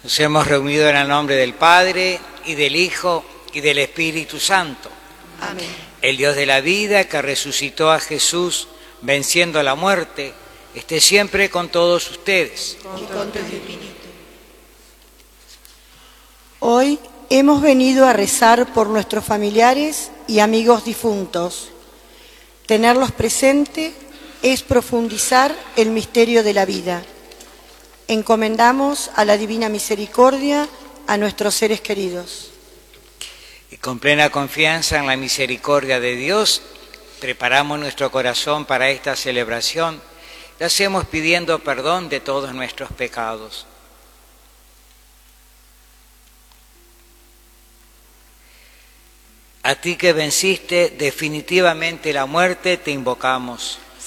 Nos hemos reunido en el nombre del Padre, y del Hijo, y del Espíritu Santo. Amén. El Dios de la vida, que resucitó a Jesús venciendo la muerte, esté siempre con todos ustedes. Y con tu espíritu. Hoy hemos venido a rezar por nuestros familiares y amigos difuntos. Tenerlos presente es profundizar el misterio de la vida. Encomendamos a la Divina Misericordia a nuestros seres queridos. Y con plena confianza en la misericordia de Dios, preparamos nuestro corazón para esta celebración y hacemos pidiendo perdón de todos nuestros pecados. A ti que venciste definitivamente la muerte, te invocamos.